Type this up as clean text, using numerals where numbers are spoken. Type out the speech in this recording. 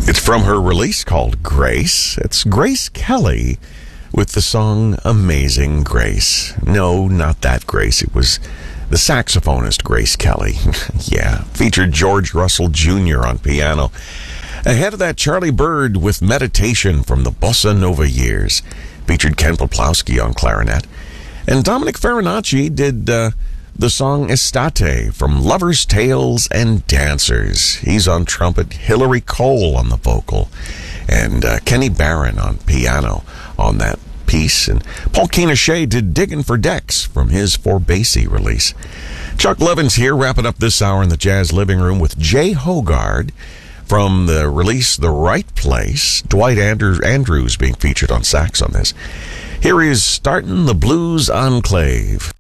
It's from her release called Grace. It's Grace Kelly with the song Amazing Grace. No, not that Grace. It was the saxophonist Grace Kelly. Yeah, featured George Russell Jr. on piano. Ahead of that, Charlie Byrd with Meditation from the Bossa Nova years. Featured Ken Poplowski on clarinet. And Dominic Farinacci did the song Estate from Lovers, Tales, and Dancers. He's on trumpet, Hillary Cole on the vocal, and Kenny Barron on piano on that piece. And Paul Keener-Shea did Diggin' for Dex from his For Basie release. Chuck Levins here, wrapping up this hour in the Jazz Living Room with Jay Hogard from the release The Right Place. Dwight Andrews being featured on sax on this. Here he is starting the Blues Enclave.